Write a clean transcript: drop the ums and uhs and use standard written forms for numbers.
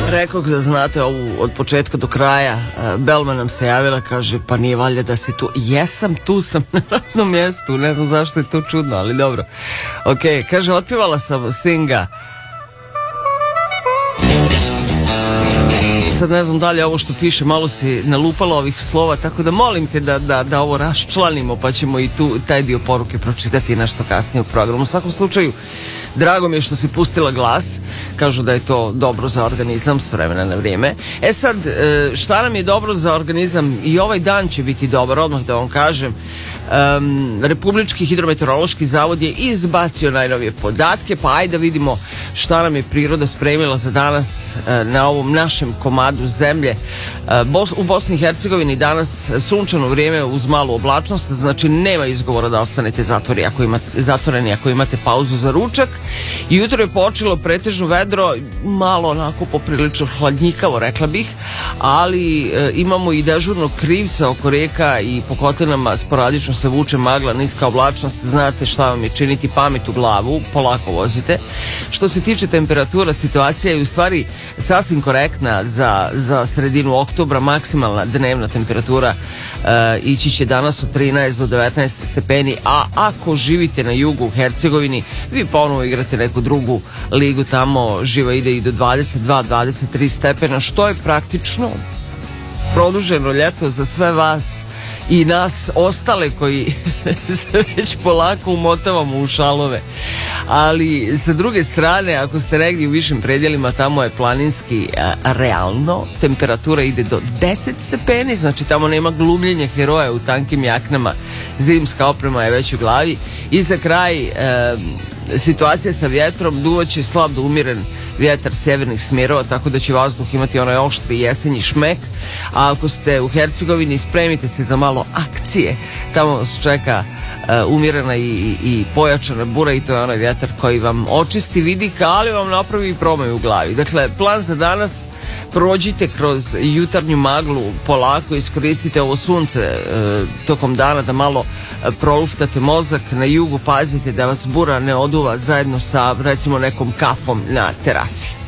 Rekao da znate ovu od početka do kraja. Belma nam se javila, kaže pa nije valjda da si tu. Jesam, tu sam na radnom mjestu. Ne znam zašto je to čudno, ali dobro. Ok, kaže otpjevala sam Stinga. Sad ne znam da li ovo što piše, malo si nalupala ovih slova, tako da molim te da ovo raščlanimo, pa ćemo i taj dio poruke pročitati nešto kasnije u programu. U svakom slučaju, drago mi je što si pustila glas, kažu da je to dobro za organizam s vremena na vrijeme. E sad, šta nam je dobro za organizam? I ovaj dan će biti dobar, odmah da vam kažem. Republički hidrometeorološki zavod je izbacio najnovije podatke, pa ajde da vidimo šta nam je priroda spremila za danas na ovom našem komadu zemlje. U Bosni i Hercegovini danas sunčano vrijeme uz malu oblačnost, znači nema izgovora da ostanete zatvoreni ako imate pauzu za ručak. Jutro je počelo pretežno vedro, malo onako poprilično hladnjikavo, rekla bih, ali imamo i dežurnog krivca oko reka i po kotlinama sporadično se vuče magla, niska oblačnost, znate šta vam je činiti, pamet u glavu, polako vozite. Što se tiče temperatura, situacija je u stvari sasvim korektna za sredinu oktobra, maksimalna dnevna temperatura ići će danas od 13 do 19 stepeni, a ako živite na jugu u Hercegovini, vi ponovo igrate neku drugu ligu, tamo živa ide i do 22-23 stepena, što je praktično produženo ljeto za sve vas i nas ostale koji se već polako umotavamo u šalove. Ali sa druge strane, ako ste negdje u višim predjelima, tamo je planinski realno, temperatura ide do 10 stepeni, znači tamo nema glumljenja heroja u tankim jaknama, zimska oprema je već u glavi. I za kraj, situacija sa vjetrom, duvaće slab do umiren vjetar sjevernih smjerova, tako da će vazduh imati onaj oštri jesenji šmek. A ako ste u Hercegovini, spremite se za malo akcije, tamo vas čeka umjerena i pojačana bura, i to je onaj vjetar koji vam očisti vidika, ali vam napravi i promaj u glavi. Dakle, plan za danas: prođite kroz jutarnju maglu polako, iskoristite ovo sunce tokom dana da malo proluftate mozak. Na jugu pazite da vas bura ne oduva zajedno sa recimo nekom kafom na terasi.